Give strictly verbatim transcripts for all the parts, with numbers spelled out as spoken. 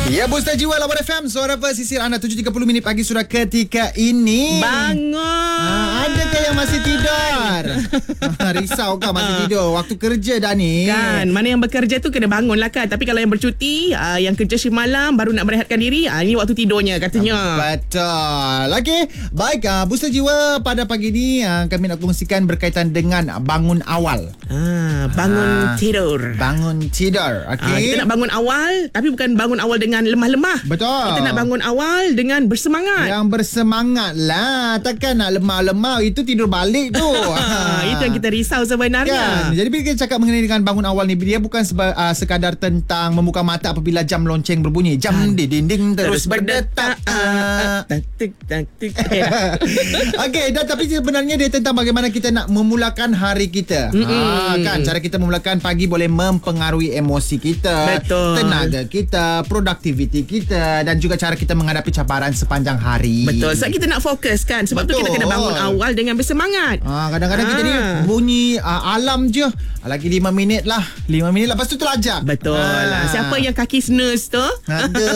Ya, Booster Jiwa Lawan F M, suara pesisir anda. Tujuh tiga puluh minit pagi sudah ketika ini. Bangun. Ha, adakah yang masih tidur? Ha, risau kan masih tidur? Waktu kerja dah ni. Kan, mana yang bekerja tu kena bangun lah kan. Tapi kalau yang bercuti, uh, yang kerja si malam baru nak merehatkan diri, uh, ini waktu tidurnya katanya. Betul. Okey, baik. Uh, Booster Jiwa pada pagi ni uh, kami nak kongsikan berkaitan dengan bangun awal. Ah, bangun Ah, tidur. Bangun tidur. Okey. Ah, kita nak bangun awal, tapi bukan bangun awal dengan lemah-lemah. Betul. Kita nak bangun awal dengan bersemangat. Yang bersemangat lah. Takkan nak lemah-lemah, itu tidur balik tu. Ah, itu yang kita risau sebenarnya. Kan? Jadi bila kita cakap mengenai dengan bangun awal ni, dia bukan seba, uh, sekadar tentang membuka mata apabila jam lonceng berbunyi. Jam Ah. di dinding terus, Terus berdetak. berdetak. Ah. Tak tik tak tik. Okey. Okey, dan tapi sebenarnya dia tentang bagaimana kita nak memulakan hari kita. Ha, kan, cara kita memulakan pagi boleh mempengaruhi emosi kita, Betul. tenaga kita, produktiviti kita dan juga cara kita menghadapi cabaran sepanjang hari. Betul. Sebab kita nak fokus kan. Sebab Betul. tu kita kena bangun awal dengan bersemangat. Ah, kadang-kadang Ah. kita ni bunyi uh, alam je. Lagi lima minit lah. lima minit lepas tu terlajak. Betul. Ah. Siapa yang kaki snooze tu? Ada.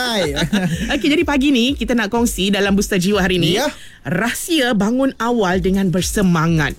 Okey, jadi pagi ni kita nak kongsi dalam Booster Jiwa hari ni, Ya. rahsia bangun awal dengan bersemangat.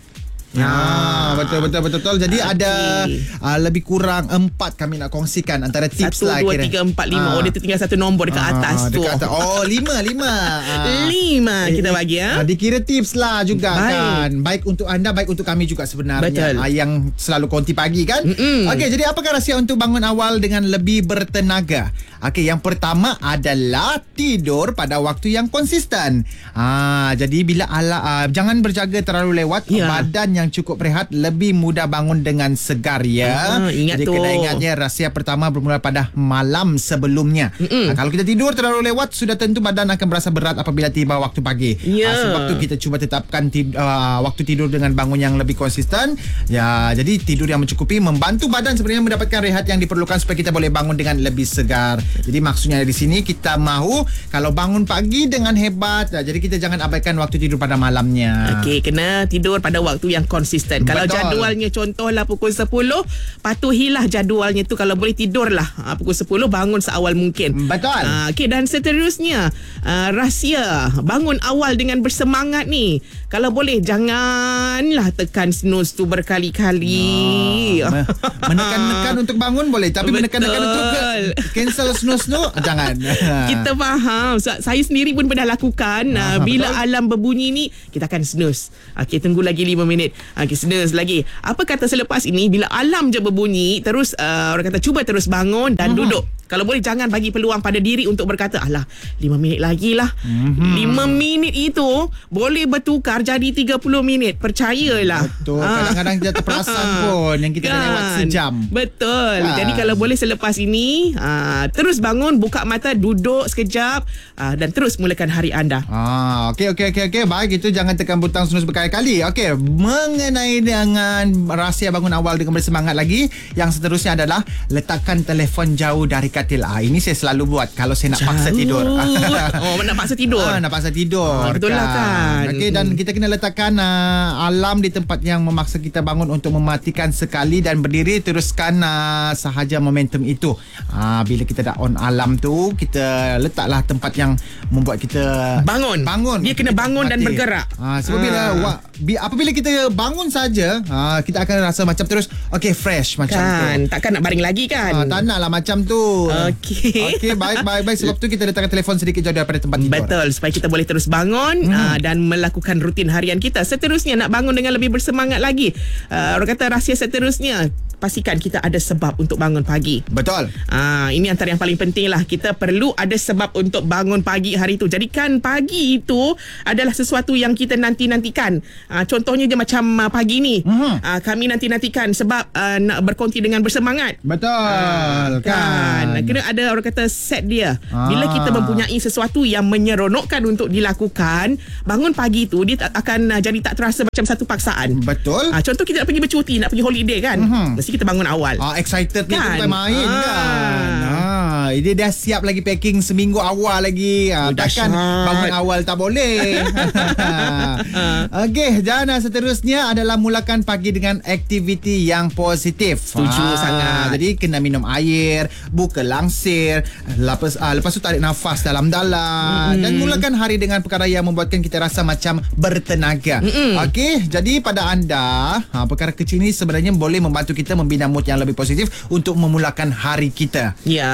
Ah, betul betul betul betul. Jadi Okey. ada uh, lebih kurang empat kami nak kongsikan antara tips Satu, lah dua, kira. tiga, empat, lima. Ah. Oh, dia tu tinggal satu nombor dekat Ah, atas tu. dekat atas. Oh, lima, lima. Ah. Lima kita bagi ya. Ah, dikira tips lah juga. Baik. Kan. Baik untuk anda, baik untuk kami juga sebenarnya. Betul. Ah, yang selalu konti pagi kan. Mm-mm. Okey, jadi apakah rahsia untuk bangun awal dengan lebih bertenaga? Okey, yang pertama adalah tidur pada waktu yang konsisten. Ah, jadi bila ala ah, jangan berjaga terlalu lewat, Ya. badan yang cukup rehat lebih mudah bangun dengan segar ya. Ah, ingat jadi tu. kena ingatnya rahsia pertama bermula pada malam sebelumnya. Ah, kalau kita tidur terlalu lewat, sudah tentu badan akan berasa berat apabila tiba waktu pagi. Ya. Ah, sebab tu kita cuba tetapkan tid- uh, waktu tidur dengan bangun yang lebih konsisten. Ya, jadi tidur yang mencukupi membantu badan sebenarnya mendapatkan rehat yang diperlukan supaya kita boleh bangun dengan lebih segar. Jadi maksudnya di sini kita mahu kalau bangun pagi dengan hebat, ya, jadi kita jangan abaikan waktu tidur pada malamnya. Okey, kena tidur pada waktu yang konsisten. Kalau Betul. jadualnya contohlah pukul sepuluh, patuhilah jadualnya tu. Kalau boleh tidurlah ha, pukul sepuluh, bangun seawal mungkin. Betul. Ah, Okey, dan seterusnya uh, rahsia bangun awal dengan bersemangat ni. Kalau boleh janganlah tekan snooze tu berkali-kali. Ah, me- menekan-nekan untuk bangun boleh, tapi Betul. menekan-nekan untuk ke- cancel snooze tu jangan. Kita faham. So, saya sendiri pun pernah lakukan. Uh, bila alam berbunyi ni, kita akan snooze. Okey, tunggu lagi lima minit. Okey, snooze lagi. Apa kata selepas ini, bila alam je berbunyi, terus uh, orang kata cuba terus bangun dan uh-huh. duduk. Kalau boleh jangan bagi peluang pada diri untuk berkata, alah, lima minit lagi lah. Mm-hmm. lima minit itu boleh bertukar jadi tiga puluh minit. Percayalah. Betul. Kadang-kadang kita terperasan pun yang kita dah lewat sejam. Betul. Ah. Jadi kalau boleh selepas ini, uh, terus bangun, buka mata, duduk sekejap uh, dan terus mulakan hari anda. Ah, okey okey okey okey. Baik, itu jangan tekan butang snooze berkali-kali. Okey, mengenai dengan rahsia bangun awal dengan bersemangat lagi, yang seterusnya adalah letakkan telefon jauh dari katil. Ah, ini saya selalu buat kalau saya nak Jauh. paksa tidur. Oh, nak paksa tidur. Ah, nak paksa tidur. Ah, betul lah kan. Okey, dan kita kena letakkan uh, alarm di tempat yang memaksa kita bangun untuk mematikan sekali dan berdiri, teruskan uh, sahaja momentum itu. Ah, bila kita dah on alarm tu, kita letaklah tempat yang membuat kita Bangun. Bangun. Dia kena bangun dan Mati. bergerak. Ah, sebab Ah. bila wa, bi, apabila kita bangun saja, ah, kita akan rasa macam terus okey fresh macam Kan, tu. takkan nak baring lagi kan? Ah, tak naklah macam tu. Okey. Okey, baik baik baik, sebab tu kita letakkan telefon sedikit jauh daripada tempat tidur. Betul, supaya kita boleh terus bangun hmm. uh, dan melakukan rutin harian kita. Seterusnya nak bangun dengan lebih bersemangat lagi. Uh, orang kata rahsia seterusnya, pastikan kita ada sebab untuk bangun pagi. Betul. Ah, ini antara yang paling penting lah. Kita perlu ada sebab untuk bangun pagi hari itu. Jadikan pagi itu adalah sesuatu yang kita nanti-nantikan. Ah, contohnya je macam uh, pagi ni. Mhm. Ah, kami nanti-nantikan sebab uh, nak berkonti dengan bersemangat. Betul. Ah, kan. Kena ada orang kata set dia. Bila Ah. kita mempunyai sesuatu yang menyeronokkan untuk dilakukan, bangun pagi tu dia tak, akan uh, jadi tak terasa macam satu paksaan. Betul. Ah, contoh kita nak pergi bercuti, nak pergi holiday kan. Mhm. Mesti kita bangun awal. Ah, excited ni Kan? bukan main Ah. kan. Ah, dia dah siap lagi packing seminggu awal lagi. Ah, Oh, takkan dahsyat. bangun awal tak boleh. Okey, dan seterusnya adalah mulakan pagi dengan aktiviti yang positif. Setuju sangat. Jadi kena minum air, buka langsir, lepas ah, lepas tu tarik nafas dalam-dalam, mm. dan mulakan hari dengan perkara yang membuatkan kita rasa macam bertenaga. Okey, jadi pada anda, ha, perkara kecil ni sebenarnya boleh membantu kita membina mood yang lebih positif untuk memulakan hari kita. Ya,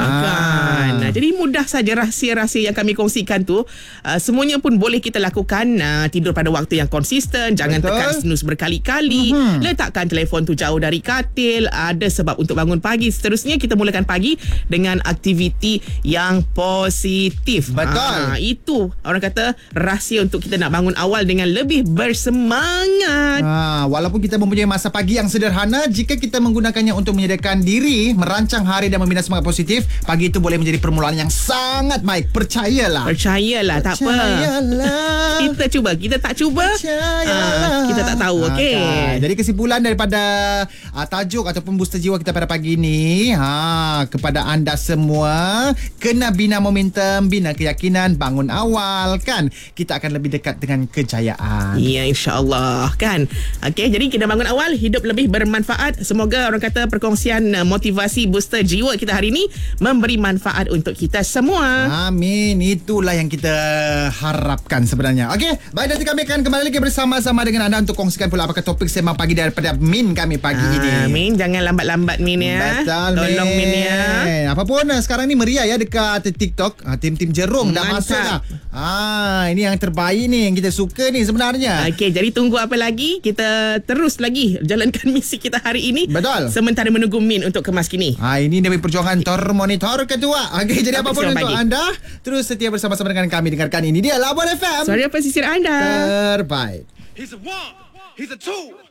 kan. Nah, jadi mudah saja rahsia-rahsia yang kami kongsikan tu. Uh, semuanya pun boleh kita lakukan. Uh, tidur pada waktu yang konsisten. Jangan Betul. tekan snooze berkali-kali. Mm-hmm. Letakkan telefon tu jauh dari katil. Ada sebab untuk bangun pagi. Seterusnya kita mulakan pagi dengan aktiviti yang positif. Betul. Uh, itu orang kata rahsia untuk kita nak bangun awal dengan lebih bersemangat. Ha, walaupun kita mempunyai masa pagi yang sederhana, jika kita menggunakannya untuk menyediakan diri, merancang hari dan membina semangat positif, pagi itu boleh menjadi permulaan yang sangat baik. Percayalah. Percayalah, tak apa. Percayalah. Kita cuba, kita tak cuba, Percayalah. uh, kita tak tahu. Ha, Okey. kan. Jadi kesimpulan daripada uh, tajuk ataupun booster jiwa kita pada pagi ni, ha, kepada anda semua, kena bina momentum, bina keyakinan, bangun awal, kan? Kita akan lebih dekat dengan kejayaan. Ya, insya-Allah, kan. Okey, jadi kita bangun awal, hidup lebih bermanfaat. Semoga orang kata perkongsian uh, motivasi booster jiwa kita hari ini memberi manfaat untuk kita semua. Amin. Itulah yang kita harapkan sebenarnya. Okey, baik, nanti kami akan kembali lagi bersama-sama dengan anda untuk kongsikan pula apakah topik sembang pagi daripada Min kami pagi ini. Min, jangan lambat-lambat Min ya. Betul, Tolong Min ya. Apa pun sekarang ni meriah ya dekat TikTok. Ha, tim-tim Jerung dah Mantap. masuk dah. Ah, ini yang terbaik ni, yang kita suka ni sebenarnya. Okey, jadi tunggu apa lagi? Kita terus lagi jalankan misi kita hari ini. Betul. Sementara menunggu Min untuk kemas kini. Ha, ini demi perjuangan Tor Monitor Ketua. Okey, jadi Topik apapun sembang untuk pagi. anda, terus setia bersama-sama dengan kami. Dengarkan ini dia Labuan F M. Suara pesisir anda. Terbaik. He's a one, he's a two.